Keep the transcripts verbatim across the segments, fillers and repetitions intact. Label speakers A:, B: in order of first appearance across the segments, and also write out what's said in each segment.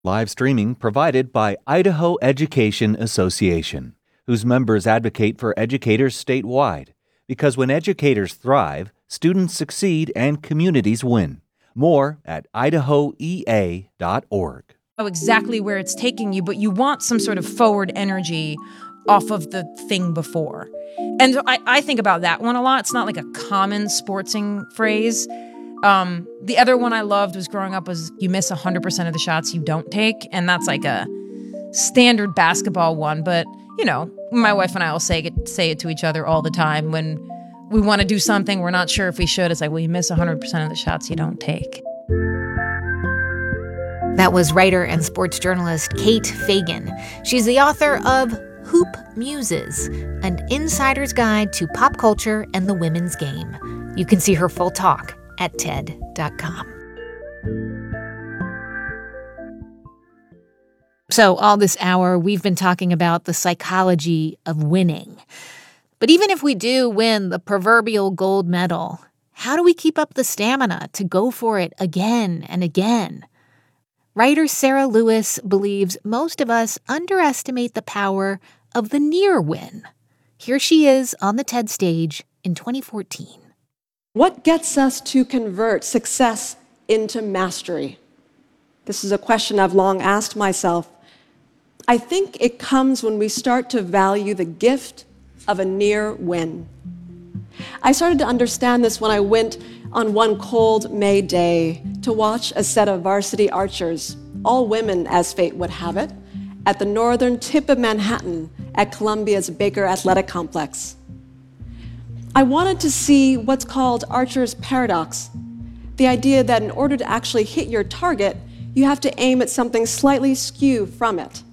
A: Live streaming provided by Idaho Education Association, whose members advocate for educators statewide. Because when educators thrive, students succeed and communities win. More at idaho e a dot org.
B: Know exactly where it's taking you, but you want some sort of forward energy off of the thing before. And I, I think about that one a lot. It's not like a common sportsing phrase. Um, the other one I loved was growing up was you miss one hundred percent of the shots you don't take. And that's like a standard basketball one. But, you know, my wife and I will say it, say it to each other all the time. When we want to do something, we're not sure if we should. It's like, well, you miss one hundred percent of the shots you don't take.
C: That was writer and sports journalist Kate Fagan. She's the author of Hoop Muses, an insider's guide to pop culture and the women's game. You can see her full talk at T E D dot com. So all this hour, we've been talking about the psychology of winning. But even if we do win the proverbial gold medal, how do we keep up the stamina to go for it again and again? Writer Sarah Lewis believes most of us underestimate the power of the near win. Here she is on the TED stage in twenty fourteen.
D: What gets us to convert success into mastery? This is a question I've long asked myself. I think it comes when we start to value the gift of a near win. I started to understand this when I went on one cold May day to watch a set of varsity archers, all women as fate would have it, at the northern tip of Manhattan at Columbia's Baker Athletic Complex. I wanted to see what's called Archer's Paradox, the idea that in order to actually hit your target, you have to aim at something slightly skew from it.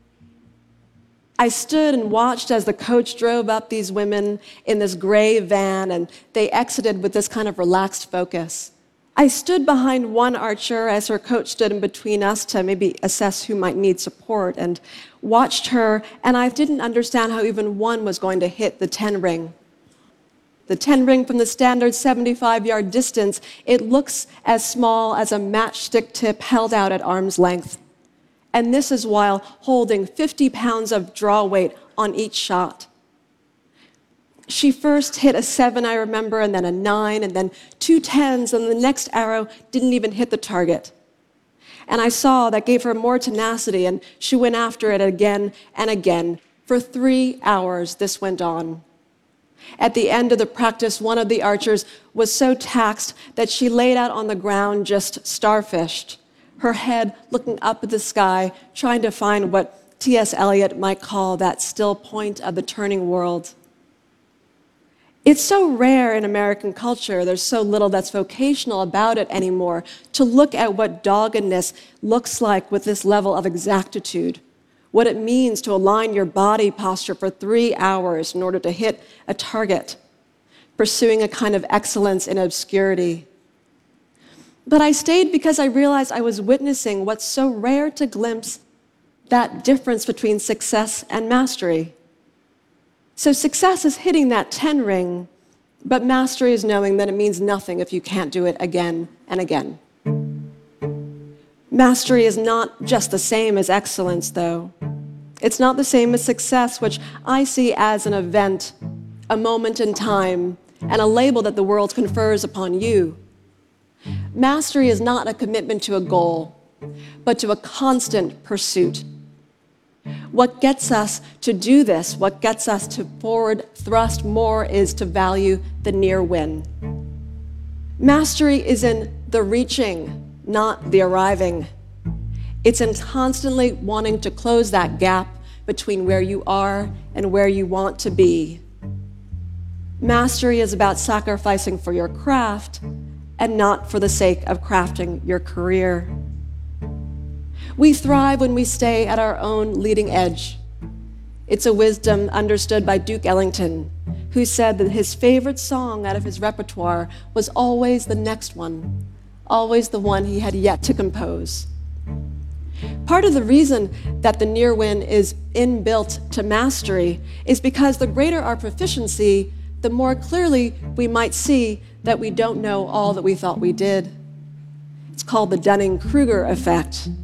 D: I stood and watched as the coach drove up these women in this gray van, and they exited with this kind of relaxed focus. I stood behind one archer as her coach stood in between us to maybe assess who might need support, and watched her, and I didn't understand how even one was going to hit the ten ring. The ten ring from the standard seventy-five-yard distance, it looks as small as a matchstick tip held out at arm's length. And this is while holding fifty pounds of draw weight on each shot. She first hit a seven, I remember, and then a nine, and then two tens, and the next arrow didn't even hit the target. And I saw that gave her more tenacity, and she went after it again and again. For three hours, this went on. At the end of the practice, one of the archers was so taxed that she laid out on the ground just starfished, her head looking up at the sky, trying to find what T S Eliot might call that still point of the turning world. It's so rare in American culture, there's so little that's vocational about it anymore, to look at what doggedness looks like with this level of exactitude, what it means to align your body posture for three hours in order to hit a target, pursuing a kind of excellence in obscurity. But I stayed because I realized I was witnessing what's so rare to glimpse, that difference between success and mastery. So success is hitting that ten ring, but mastery is knowing that it means nothing if you can't do it again and again. Mastery is not just the same as excellence, though. It's not the same as success, which I see as an event, a moment in time, and a label that the world confers upon you. Mastery is not a commitment to a goal, but to a constant pursuit. What gets us to do this, what gets us to forward thrust more, is to value the near win. Mastery is in the reaching, not the arriving. It's in constantly wanting to close that gap between where you are and where you want to be. Mastery is about sacrificing for your craft and not for the sake of crafting your career. We thrive when we stay at our own leading edge. It's a wisdom understood by Duke Ellington, who said that his favorite song out of his repertoire was always the next one, always the one he had yet to compose. Part of the reason that the near win is inbuilt to mastery is because the greater our proficiency, the more clearly we might see that we don't know all that we thought we did. It's called the Dunning-Kruger effect.